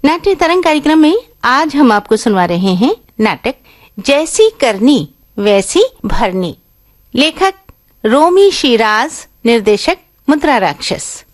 नाट्य तरंग कार्यक्रम में आज हम आपको सुनवा रहे हैं नाटक जैसी करनी वैसी भरनी। लेखक रोमी शिराज, निर्देशक मुद्रा राक्षस।